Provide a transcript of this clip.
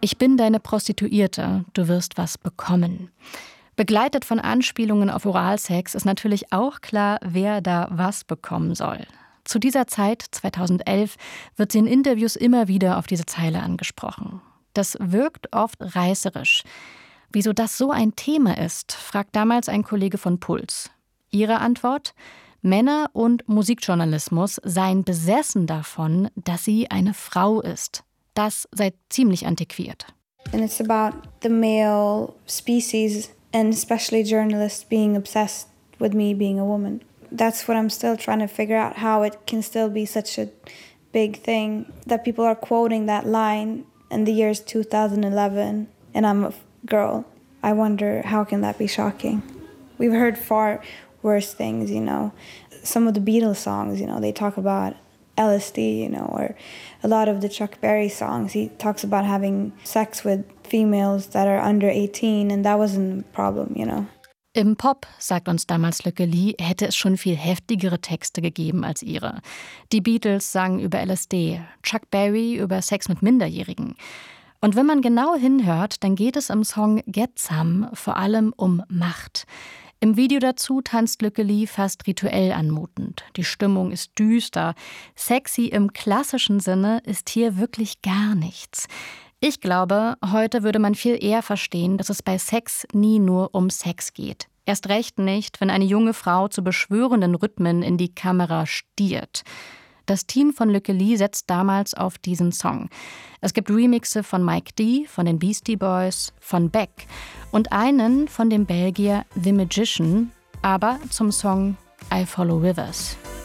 Ich bin deine Prostituierte, du wirst was bekommen. Begleitet von Anspielungen auf Oralsex ist natürlich auch klar, wer da was bekommen soll. Zu dieser Zeit, 2011, wird sie in Interviews immer wieder auf diese Zeile angesprochen. Das wirkt oft reißerisch. Wieso das so ein Thema ist, fragt damals ein Kollege von Puls. Ihre Antwort? Männer- und Musikjournalismus seien besessen davon, dass sie eine Frau ist. Das sei ziemlich antiquiert. And it's about the male species and especially journalists being obsessed with me being a woman. That's what I'm still trying to figure out, how it can still be such a big thing that people are quoting that line in the years 2011 and I'm a girl. I wonder, how can that be shocking? We've heard far worse things, Some of the Beatles songs, they talk about LSD, or a lot of the Chuck Berry songs. He talks about having sex with females that are under 18 and that wasn't a problem, Im Pop, sagt uns damals Lücke Lee, hätte es schon viel heftigere Texte gegeben als ihre. Die Beatles sangen über LSD, Chuck Berry über Sex mit Minderjährigen. Und wenn man genau hinhört, dann geht es im Song Get Some vor allem um Macht. Im Video dazu tanzt Lücke Lee fast rituell anmutend. Die Stimmung ist düster. Sexy im klassischen Sinne ist hier wirklich gar nichts. Ich glaube, heute würde man viel eher verstehen, dass es bei Sex nie nur um Sex geht. Erst recht nicht, wenn eine junge Frau zu beschwörenden Rhythmen in die Kamera stiert. Das Team von Lücke Lee setzt damals auf diesen Song. Es gibt Remixe von Mike D., von den Beastie Boys, von Beck und einen von dem Belgier The Magician, aber zum Song I Follow Rivers.